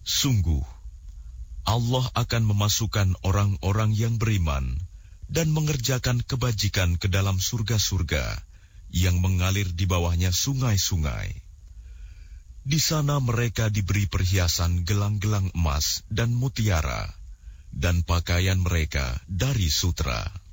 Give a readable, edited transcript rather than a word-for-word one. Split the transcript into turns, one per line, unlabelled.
Sungguh, Allah akan memasukkan orang-orang yang beriman dan mengerjakan kebajikan ke dalam surga-surga yang mengalir di bawahnya sungai-sungai. Di sana mereka diberi perhiasan gelang-gelang emas dan mutiara, dan pakaian mereka dari sutra.